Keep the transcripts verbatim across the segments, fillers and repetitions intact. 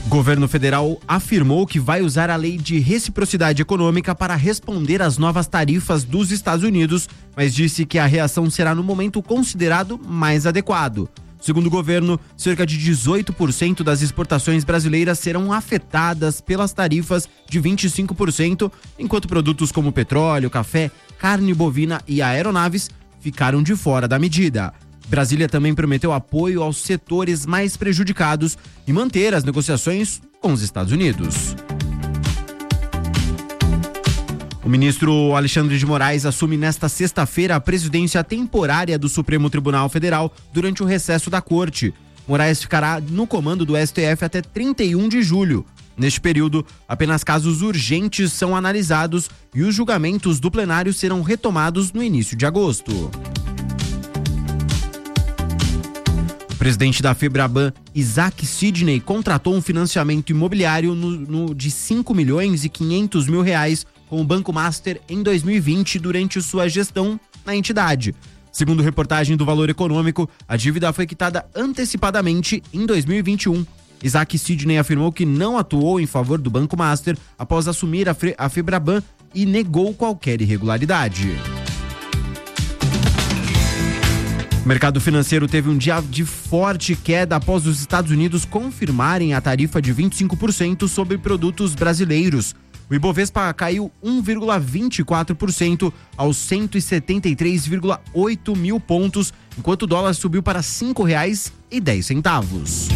O governo federal afirmou que vai usar a lei de reciprocidade econômica para responder às novas tarifas dos Estados Unidos, mas disse que a reação será no momento considerado mais adequado. Segundo o governo, cerca de dezoito por cento das exportações brasileiras serão afetadas pelas tarifas de vinte e cinco por cento, enquanto produtos como petróleo, café, carne bovina e aeronaves ficaram de fora da medida. Brasília também prometeu apoio aos setores mais prejudicados e manter as negociações com os Estados Unidos. O ministro Alexandre de Moraes assume nesta sexta-feira a presidência temporária do Supremo Tribunal Federal durante o recesso da corte. Moraes ficará no comando do S T F até trinta e um de julho. Neste período, apenas casos urgentes são analisados e os julgamentos do plenário serão retomados no início de agosto. O presidente da Febraban, Isaac Sidney, contratou um financiamento imobiliário no, no, de cinco milhões e quinhentos mil reais com o Banco Master em dois mil e vinte durante sua gestão na entidade. Segundo reportagem do Valor Econômico, a dívida foi quitada antecipadamente em dois mil e vinte e um. Isaac Sidney afirmou que não atuou em favor do Banco Master após assumir a, Fe, a Febraban e negou qualquer irregularidade. O mercado financeiro teve um dia de forte queda após os Estados Unidos confirmarem a tarifa de vinte e cinco por cento sobre produtos brasileiros. O Ibovespa caiu um vírgula vinte e quatro por cento aos cento e setenta e três vírgula oito mil pontos, enquanto o dólar subiu para cinco reais e dez centavos.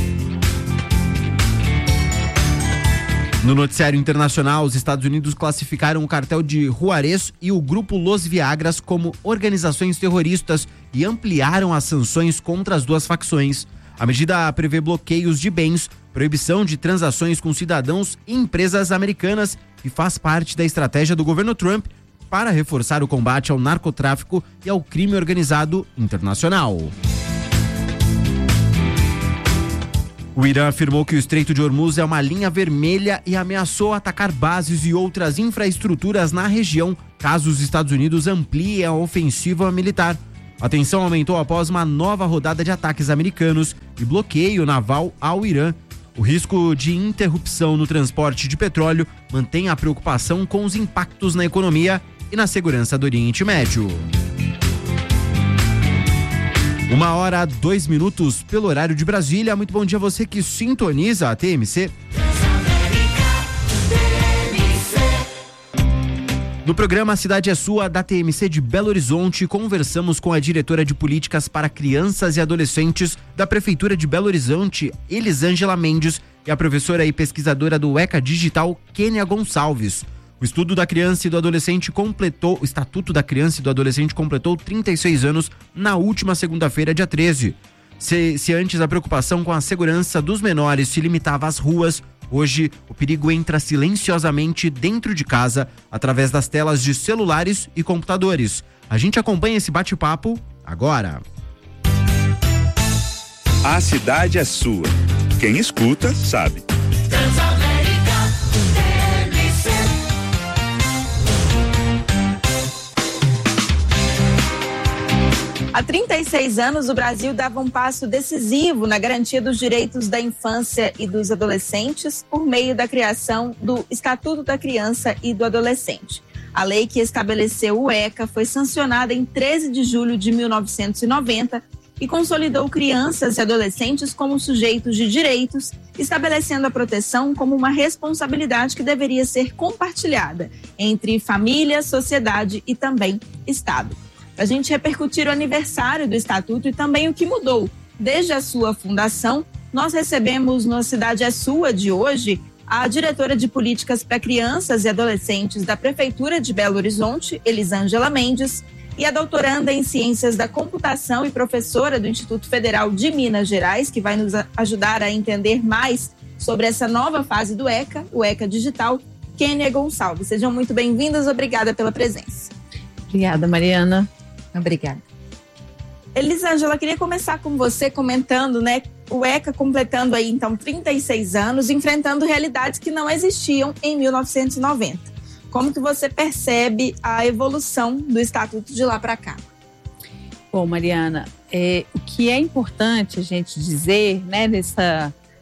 No noticiário internacional, os Estados Unidos classificaram o cartel de Juarez e o grupo Los Viagras como organizações terroristas e ampliaram as sanções contra as duas facções. A medida prevê bloqueios de bens, proibição de transações com cidadãos e empresas americanas e faz parte da estratégia do governo Trump para reforçar o combate ao narcotráfico e ao crime organizado internacional. O Irã afirmou que o Estreito de Hormuz é uma linha vermelha e ameaçou atacar bases e outras infraestruturas na região caso os Estados Unidos ampliem a ofensiva militar. A tensão aumentou após uma nova rodada de ataques americanos e bloqueio naval ao Irã. O risco de interrupção no transporte de petróleo mantém a preocupação com os impactos na economia e na segurança do Oriente Médio. Uma hora, dois minutos pelo horário de Brasília. Muito bom dia a você que sintoniza a T M C. No programa A Cidade é Sua, da T M C de Belo Horizonte, conversamos com a diretora de Políticas para Crianças e Adolescentes da Prefeitura de Belo Horizonte, Elisângela Mendes, e a professora e pesquisadora do ECA Digital, Kênia Gonçalves. O estudo da criança e do adolescente completou, o Estatuto da Criança e do Adolescente completou trinta e seis anos na última segunda-feira, dia treze. Se, se antes a preocupação com a segurança dos menores se limitava às ruas, hoje o perigo entra silenciosamente dentro de casa, através das telas de celulares e computadores. A gente acompanha esse bate-papo agora. A cidade é sua. Quem escuta, sabe. Há trinta e seis anos, o Brasil dava um passo decisivo na garantia dos direitos da infância e dos adolescentes por meio da criação do Estatuto da Criança e do Adolescente. A lei que estabeleceu o ECA foi sancionada em treze de julho de mil novecentos e noventa e consolidou crianças e adolescentes como sujeitos de direitos, estabelecendo a proteção como uma responsabilidade que deveria ser compartilhada entre família, sociedade e também Estado. A gente repercutir o aniversário do Estatuto e também o que mudou. Desde a sua fundação, nós recebemos no Cidade é Sua de hoje a diretora de Políticas para Crianças e Adolescentes da Prefeitura de Belo Horizonte, Elisângela Mendes, e a doutoranda em Ciências da Computação e professora do Instituto Federal de Minas Gerais, que vai nos ajudar a entender mais sobre essa nova fase do ECA, o ECA Digital, Kênia Gonçalves. Sejam muito bem-vindas, obrigada pela presença. Obrigada, Mariana. Obrigada. Elisângela, queria começar com você comentando, né, o ECA completando aí então trinta e seis anos, enfrentando realidades que não existiam em mil novecentos e noventa. Como que você percebe a evolução do Estatuto de lá para cá? Bom, Mariana, é, o que é importante a gente dizer, né, nessa,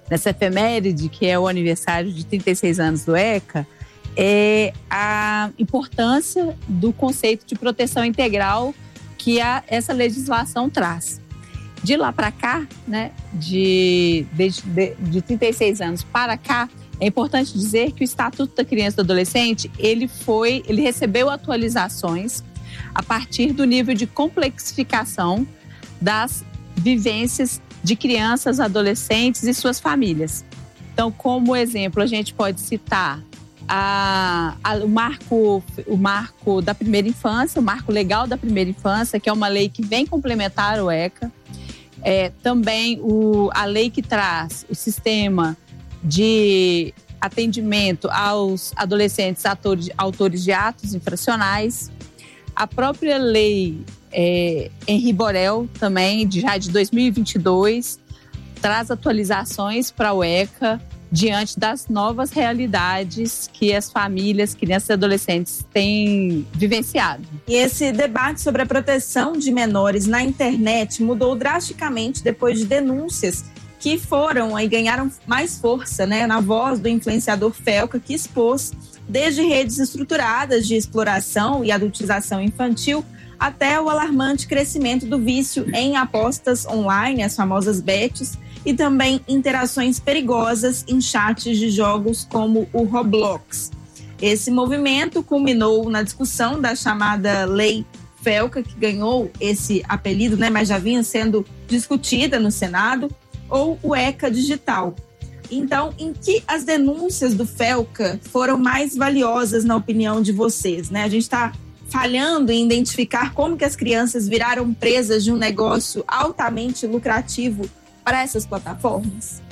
nessa efeméride, que é o aniversário de trinta e seis anos do ECA, é a importância do conceito de proteção integral que a, essa legislação traz. De lá para cá, né, de, de, de, de trinta e seis anos para cá, é importante dizer que o Estatuto da Criança e do Adolescente, ele foi, ele recebeu atualizações a partir do nível de complexificação das vivências de crianças, adolescentes e suas famílias. Então, como exemplo, a gente pode citar a, a, o, marco, o marco da primeira infância, o marco legal da primeira infância, que é uma lei que vem complementar o ECA. É, também o, a lei que traz o sistema de atendimento aos adolescentes atores, autores de atos infracionais. A própria lei é, Henri Borel, também, de, já de dois mil e vinte e dois, traz atualizações para o ECA diante das novas realidades que as famílias, crianças e adolescentes têm vivenciado. E esse debate sobre a proteção de menores na internet mudou drasticamente depois de denúncias que foram e ganharam mais força, né, na voz do influenciador Felca, que expôs desde redes estruturadas de exploração e adultização infantil até o alarmante crescimento do vício em apostas online, as famosas bets, e também interações perigosas em chats de jogos como o Roblox. Esse movimento culminou na discussão da chamada Lei Felca, que ganhou esse apelido, né, mas já vinha sendo discutida no Senado, ou o ECA Digital. Então, em que as denúncias do Felca foram mais valiosas na opinião de vocês, né? A gente está falhando em identificar como que as crianças viraram presas de um negócio altamente lucrativo para essas plataformas?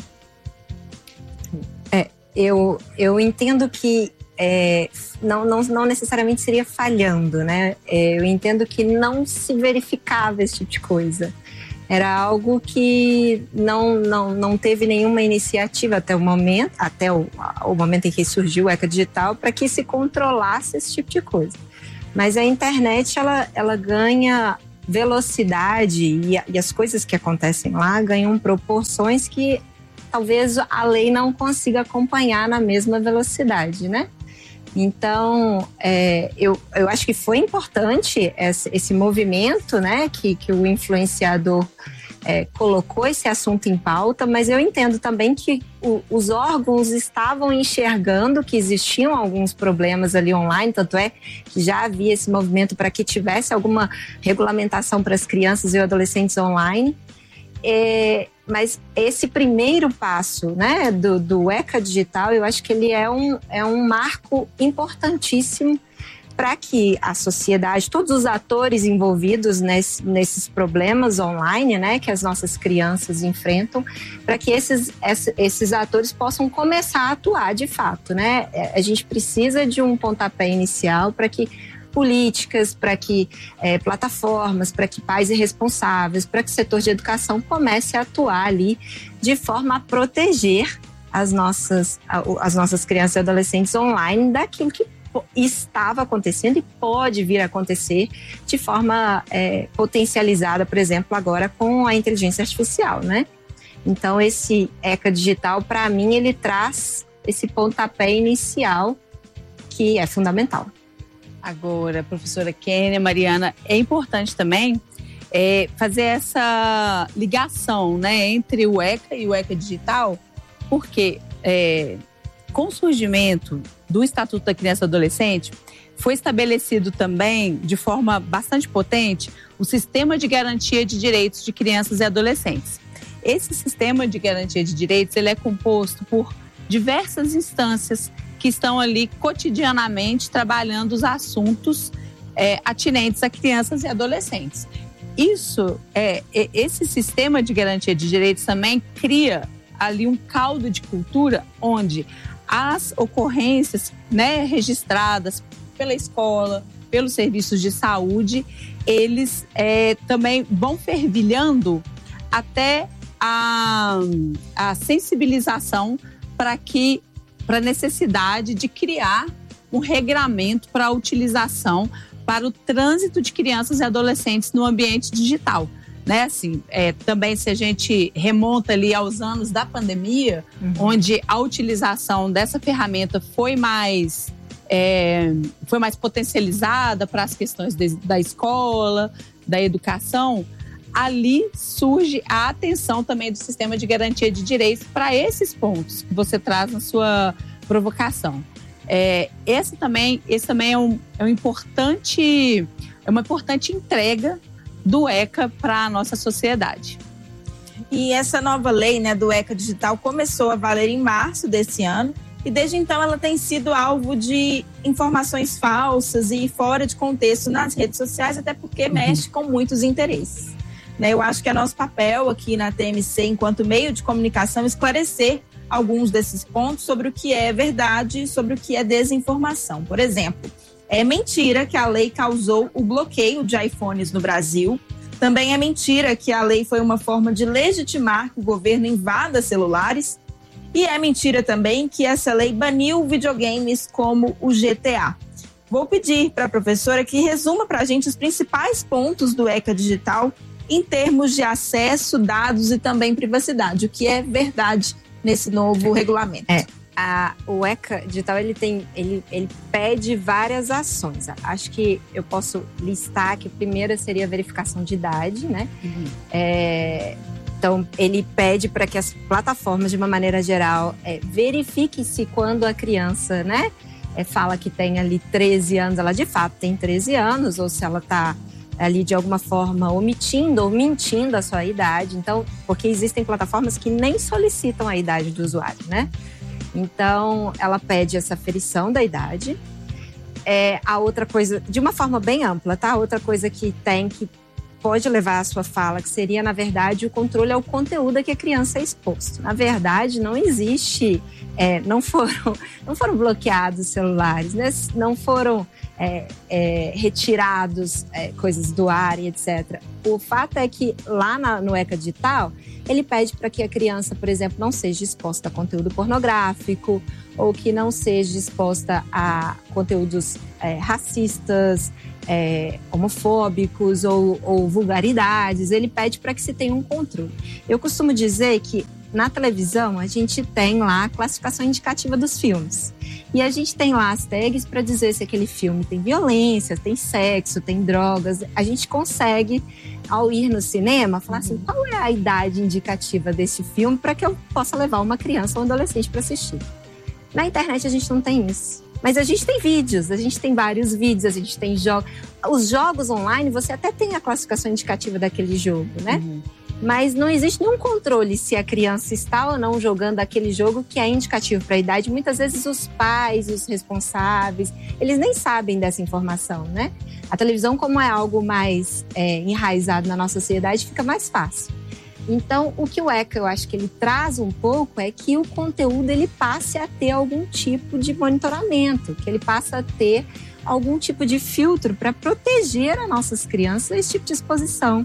É, eu, eu entendo que é, não, não, não necessariamente seria falhando, né? É, eu entendo que não se verificava esse tipo de coisa. Era algo que não, não, não teve nenhuma iniciativa até o momento, até o, o momento em que surgiu o ECA Digital, para que se controlasse esse tipo de coisa. Mas a internet, ela, ela ganha velocidade e, e as coisas que acontecem lá ganham proporções que talvez a lei não consiga acompanhar na mesma velocidade, né? Então, é, eu, eu acho que foi importante esse, esse movimento, né, que, que o influenciador é, colocou esse assunto em pauta, mas eu entendo também que o, os órgãos estavam enxergando que existiam alguns problemas ali online, tanto é que já havia esse movimento para que tivesse alguma regulamentação para as crianças e adolescentes online. É, mas esse primeiro passo, né, do, do ECA Digital, eu acho que ele é um, é um marco importantíssimo para que a sociedade, todos os atores envolvidos nesse, nesses problemas online, né, que as nossas crianças enfrentam, para que esses, esses atores possam começar a atuar de fato, né? A gente precisa de um pontapé inicial para que políticas, para que é, plataformas, para que pais responsáveis, para que o setor de educação comece a atuar ali de forma a proteger as nossas, as nossas crianças e adolescentes online daquilo que estava acontecendo e pode vir a acontecer de forma é, potencializada, por exemplo, agora com a inteligência artificial, né? Então, esse ECA Digital, para mim, ele traz esse pontapé inicial que é fundamental. Agora, professora Kênia, Mariana, é importante também é, fazer essa ligação, né, entre o ECA e o ECA Digital, porque é, com o surgimento do Estatuto da Criança e do Adolescente, foi estabelecido também, de forma bastante potente, o Sistema de Garantia de Direitos de Crianças e Adolescentes. Esse Sistema de Garantia de Direitos, ele é composto por diversas instâncias que estão ali cotidianamente trabalhando os assuntos é, atinentes a crianças e adolescentes. Isso, é, esse sistema de garantia de direitos também cria ali um caldo de cultura onde as ocorrências, né, registradas pela escola, pelos serviços de saúde, eles é, também vão fervilhando até a, a sensibilização para que para a necessidade de criar um regramento para a utilização, para o trânsito de crianças e adolescentes no ambiente digital. né? Assim, é, também se a gente remonta ali aos anos da pandemia, uhum. onde a utilização dessa ferramenta foi mais, é, foi mais potencializada para as questões de, da escola, da educação, ali surge a atenção também do sistema de garantia de direitos para esses pontos que você traz na sua provocação. É, esse também, esse também é, um, é, um importante, é uma importante entrega do ECA para a nossa sociedade. E essa nova lei, né, do ECA Digital começou a valer em março desse ano e desde então ela tem sido alvo de informações falsas e fora de contexto nas redes sociais, até porque uhum. mexe com muitos interesses. Né, eu acho que é nosso papel aqui na T M C, enquanto meio de comunicação, esclarecer alguns desses pontos sobre o que é verdade e sobre o que é desinformação. Por exemplo, é mentira que a lei causou o bloqueio de iPhones no Brasil. Também é mentira que a lei foi uma forma de legitimar que o governo invada celulares. E é mentira também que essa lei baniu videogames como o G T A. Vou pedir para a professora que resuma para a gente os principais pontos do ECA Digital em termos de acesso, dados e também privacidade. O que é verdade nesse novo regulamento? É. A, o ECA Digital ele tem, ele, ele pede várias ações. Acho que eu posso listar que a primeira seria a verificação de idade, né? Uhum. É, então, ele pede para que as plataformas, de uma maneira geral, é, verifiquem se quando a criança, né, é, fala que tem ali treze anos, ela de fato tem treze anos, ou se ela está ali de alguma forma omitindo ou mentindo a sua idade. Então, porque existem plataformas que nem solicitam a idade do usuário, né? Então, ela pede essa aferição da idade. É, a outra coisa, de uma forma bem ampla, tá? Outra coisa que tem, que pode levar à sua fala, que seria, na verdade, o controle ao conteúdo a que a criança é exposto. Na verdade, não existe, é, não foram, não foram bloqueados celulares, né? Não foram é, é, retirados é, coisas do ar e etcétera. O fato é que lá na, no ECA Digital, ele pede para que a criança, por exemplo, não seja exposta a conteúdo pornográfico ou que não seja exposta a conteúdos é, racistas, é, homofóbicos ou, ou vulgaridades. Ele pede para que se tenha um controle. Eu costumo dizer que na televisão a gente tem lá a classificação indicativa dos filmes. E a gente tem lá as tags para dizer se aquele filme tem violência, tem sexo, tem drogas. A gente consegue, ao ir no cinema, falar assim, qual é a idade indicativa desse filme para que eu possa levar uma criança ou um adolescente para assistir. Na internet a gente não tem isso. Mas a gente tem vídeos, a gente tem vários vídeos, a gente tem jogos. Os jogos online, você até tem a classificação indicativa daquele jogo, né? Uhum. Mas não existe nenhum controle se a criança está ou não jogando aquele jogo que é indicativo para a idade. Muitas vezes os pais, os responsáveis, eles nem sabem dessa informação, né? A televisão, como é algo mais é, enraizado na nossa sociedade, fica mais fácil. Então, o que o ECA, eu acho que ele traz um pouco é que o conteúdo ele passe a ter algum tipo de monitoramento, que ele passe a ter algum tipo de filtro para proteger as nossas crianças desse tipo de exposição.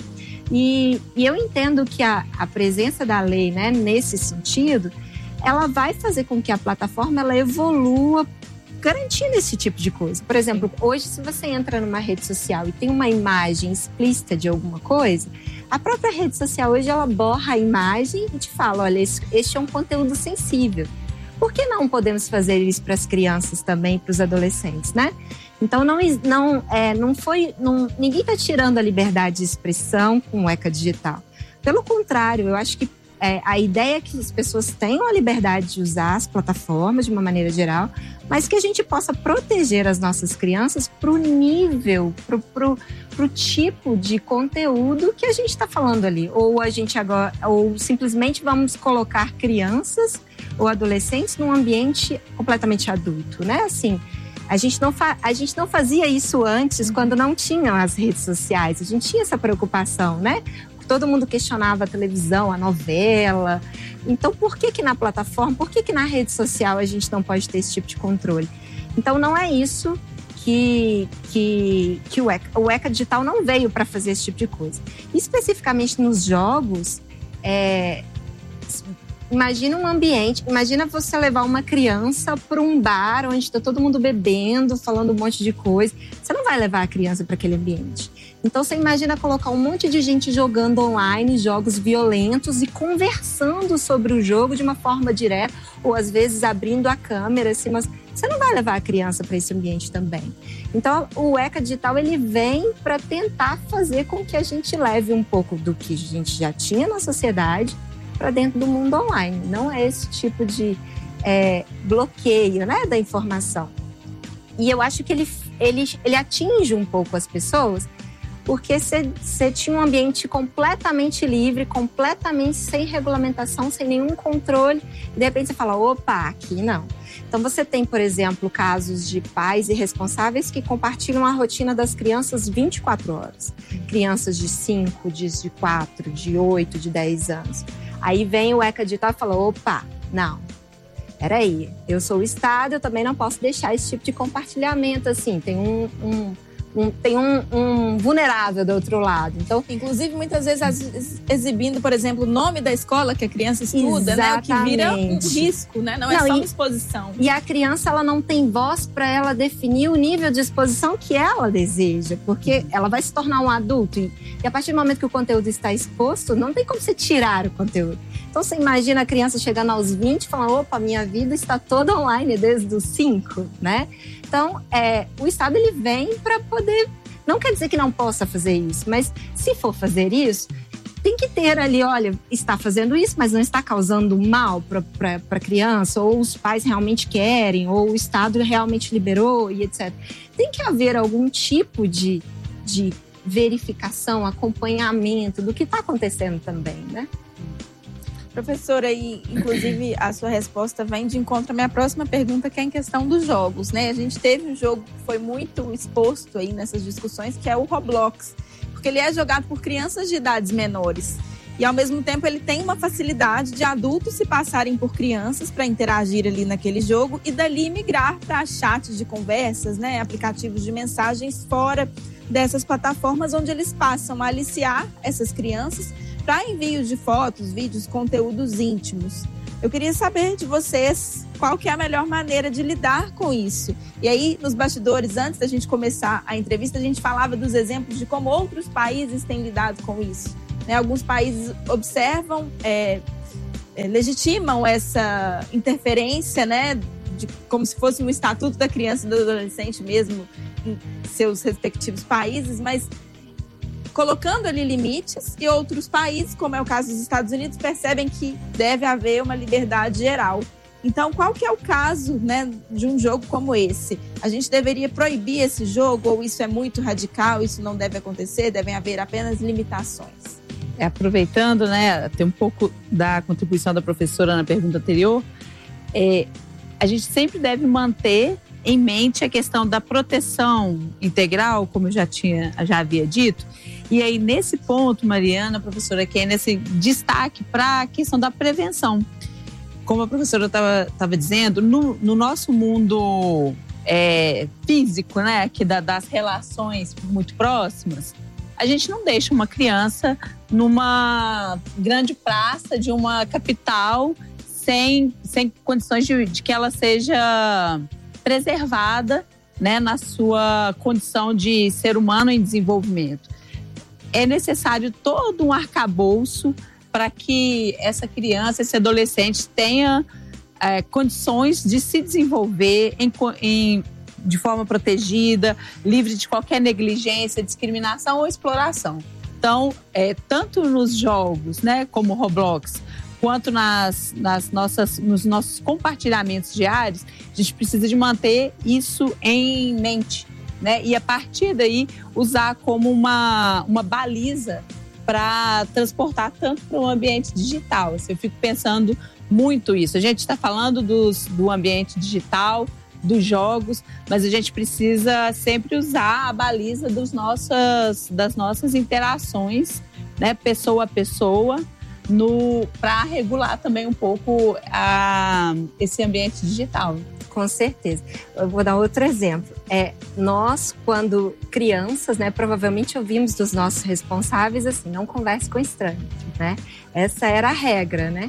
E, e eu entendo que a, a presença da lei, né, nesse sentido, ela vai fazer com que a plataforma ela evolua garantindo esse tipo de coisa. Por exemplo, hoje, se você entra numa rede social e tem uma imagem explícita de alguma coisa, a própria rede social hoje ela borra a imagem e te fala, olha, este é um conteúdo sensível. Por que não podemos fazer isso para as crianças também, para os adolescentes, né? Então, não, não, é, não foi, não, ninguém está tirando a liberdade de expressão com o ECA Digital. Pelo contrário, eu acho que é, a ideia é que as pessoas tenham a liberdade de usar as plataformas de uma maneira geral, mas que a gente possa proteger as nossas crianças para o nível, para o tipo de conteúdo que a gente está falando ali. Ou a gente agora, ou simplesmente vamos colocar crianças ou adolescentes num ambiente completamente adulto, né? Assim, a gente não, fa- a gente não fazia isso antes, quando não tinham as redes sociais. A gente tinha essa preocupação, né? Todo mundo questionava a televisão, a novela. Então, por que que na plataforma, por que que na rede social a gente não pode ter esse tipo de controle? Então, não é isso que, que, que o ECA, o ECA Digital não veio para fazer esse tipo de coisa. Especificamente nos jogos, é, imagina um ambiente, imagina você levar uma criança para um bar onde está todo mundo bebendo, falando um monte de coisa. Você não vai levar a criança para aquele ambiente. Então você imagina colocar um monte de gente jogando online, jogos violentos e conversando sobre o jogo de uma forma direta, ou às vezes abrindo a câmera, assim, mas você não vai levar a criança para esse ambiente também. Então o ECA Digital ele vem para tentar fazer com que a gente leve um pouco do que a gente já tinha na sociedade para dentro do mundo online. Não é esse tipo de é, bloqueio, né, da informação. E eu acho que ele, ele, ele atinge um pouco as pessoas, porque você tinha um ambiente completamente livre, completamente sem regulamentação, sem nenhum controle, e de repente você fala, opa, aqui não. Então você tem, por exemplo, casos de pais irresponsáveis que compartilham a rotina das crianças vinte e quatro horas. Crianças de cinco, de quatro, de oito, de dez anos. Aí vem o ECA Digital e fala, opa, não, peraí, eu sou o Estado, eu também não posso deixar esse tipo de compartilhamento, assim, tem um... um Um, tem um, um vulnerável do outro lado. Então, inclusive, muitas vezes exibindo, por exemplo, o nome da escola que a criança estuda, né? O que vira um risco, né? Não, não é só e, uma exposição. E a criança, ela não tem voz para ela definir o nível de exposição que ela deseja, porque ela vai se tornar um adulto e, e a partir do momento que o conteúdo está exposto, não tem como você tirar o conteúdo. Então, você imagina a criança chegando aos vinte e falando, opa, minha vida está toda online desde os cinco, né? Então, é, o Estado ele vem para poder... Não quer dizer que não possa fazer isso, mas se for fazer isso, tem que ter ali, olha, está fazendo isso, mas não está causando mal para a criança, ou os pais realmente querem, ou o Estado realmente liberou e etcétera. Tem que haver algum tipo de, de verificação, acompanhamento do que está acontecendo também, né? Professora, e inclusive a sua resposta vem de encontro à minha próxima pergunta, que é em questão dos jogos, né? A gente teve um jogo que foi muito exposto aí nessas discussões, que é o Roblox, porque ele é jogado por crianças de idades menores. E, ao mesmo tempo, ele tem uma facilidade de adultos se passarem por crianças para interagir ali naquele jogo e dali migrar para chats de conversas, né? Aplicativos de mensagens fora dessas plataformas, onde eles passam a aliciar essas crianças para envio de fotos, vídeos, conteúdos íntimos. Eu queria saber de vocês qual que é a melhor maneira de lidar com isso. E aí, nos bastidores, antes da gente começar a entrevista, a gente falava dos exemplos de como outros países têm lidado com isso. Né? Alguns países observam, é, é, legitimam essa interferência, né, de, como se fosse um estatuto da criança e do adolescente mesmo em seus respectivos países, mas colocando ali limites, e outros países, como é o caso dos Estados Unidos, percebem que deve haver uma liberdade geral. Então, qual que é o caso, né, de um jogo como esse? A gente deveria proibir esse jogo, ou isso é muito radical, isso não deve acontecer, devem haver apenas limitações? É, aproveitando, né, tem um pouco da contribuição da professora na pergunta anterior, é, a gente sempre deve manter em mente a questão da proteção integral, como eu já tinha, já havia dito. E aí, nesse ponto, Mariana, professora, que é nesse destaque para a questão da prevenção. Como a professora estava dizendo, no, no nosso mundo é, físico, né, que da, das relações muito próximas, a gente não deixa uma criança numa grande praça de uma capital sem, sem condições de, de que ela seja preservada, né, na sua condição de ser humano em desenvolvimento. É necessário todo um arcabouço para que essa criança, esse adolescente tenha é, condições de se desenvolver em, em, de forma protegida, livre de qualquer negligência, discriminação ou exploração. Então, é, tanto nos jogos, né, como Roblox, quanto nas, nas nossas, nos nossos compartilhamentos diários, a gente precisa de manter isso em mente, né? E a partir daí usar como uma, uma baliza para transportar tanto para o ambiente digital. Eu fico pensando muito isso. A gente está falando dos, do ambiente digital, dos jogos, mas a gente precisa sempre usar a baliza dos nossas, das nossas interações, né, pessoa a pessoa, para regular também um pouco a, esse ambiente digital. Com certeza. Eu vou dar outro exemplo. É, nós, quando crianças, né, provavelmente ouvimos dos nossos responsáveis assim, não converse com estranhos, né? Essa era a regra, né?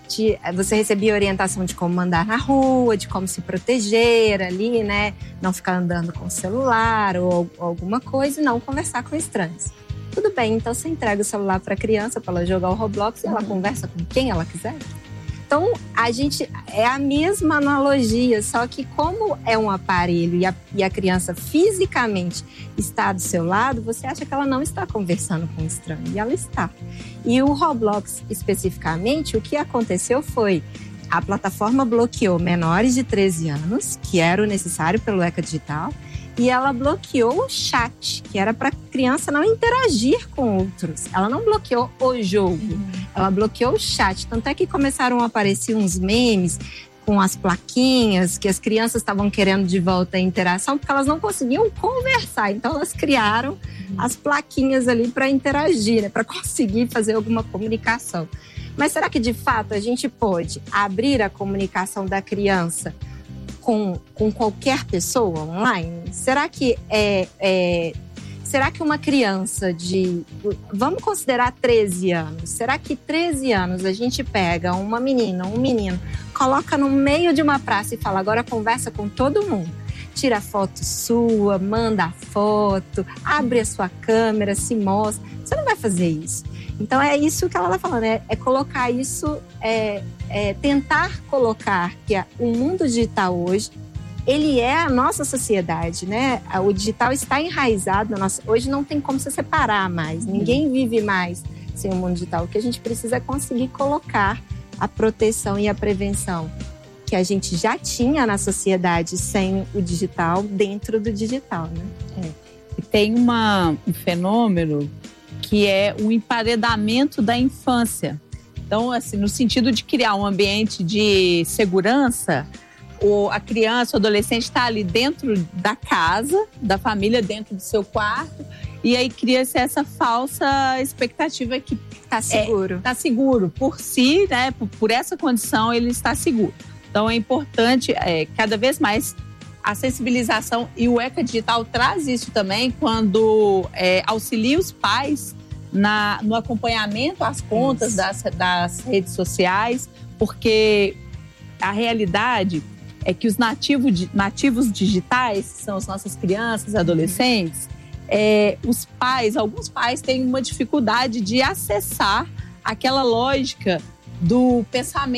de, você recebia orientação de como andar na rua, de como se proteger ali, né? Não ficar andando com o celular ou, ou alguma coisa e não conversar com estranhos. Tudo bem, então você entrega o celular para a criança para ela jogar o Roblox e ela conversa com quem ela quiser. Então, a gente é a mesma analogia, só que como é um aparelho e a, e a criança fisicamente está do seu lado, você acha que ela não está conversando com o estranho, e ela está. E o Roblox, especificamente, o que aconteceu foi a plataforma bloqueou menores de treze anos, que era o necessário pelo ECA Digital, e ela bloqueou o chat, que era para a criança não interagir com outros. Ela não bloqueou o jogo, uhum. ela bloqueou o chat. Tanto é que começaram a aparecer uns memes com as plaquinhas, que as crianças estavam querendo de volta a interação, porque elas não conseguiam conversar. Então elas criaram uhum. as plaquinhas ali para interagir, né, para conseguir fazer alguma comunicação. Mas será que de fato a gente pode abrir a comunicação da criança Com, com qualquer pessoa online? Será que é, é, será que uma criança de, vamos considerar treze anos, será que treze anos a gente pega uma menina, um menino, coloca no meio de uma praça e fala, agora conversa com todo mundo, tira foto sua, manda a foto, abre a sua câmera, se mostra? Você não vai fazer isso. Então é isso que ela está falando, é, é colocar isso, é, é tentar colocar que a, o mundo digital hoje, ele é a nossa sociedade, né? O digital está enraizado na nossa... Hoje não tem como se separar mais, ninguém vive mais sem o mundo digital. O que a gente precisa é conseguir colocar a proteção e a prevenção que a gente já tinha na sociedade sem o digital dentro do digital, né? É. E tem uma, um fenômeno que é o emparedamento da infância. Então, assim, no sentido de criar um ambiente de segurança, o, a criança, o adolescente está ali dentro da casa, da família, dentro do seu quarto, e aí cria-se essa falsa expectativa que está seguro. Está é, seguro. Por si, né, por, por essa condição, ele está seguro. Então, é importante, é, cada vez mais, a sensibilização, e o ECA Digital traz isso também, quando é, auxilia os pais na, no acompanhamento às contas das, das redes sociais, porque a realidade é que os nativos, nativos digitais, que são as nossas crianças, adolescentes, é, os pais, alguns pais têm uma dificuldade de acessar aquela lógica do pensamento